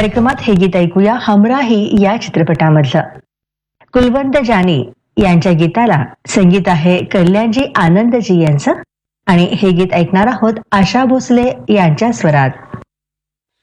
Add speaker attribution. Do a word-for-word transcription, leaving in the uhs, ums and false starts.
Speaker 1: कार्यक्रमात हे गीत ऐकूया हमराही या चित्रपटामधलं. कुलवंत जानी यांच्या गीताला संगीत आहे कल्याणजी आनंदजी यांचं आणि हे गीत ऐकणार आहोत आशा भोसले यांच्या स्वरात.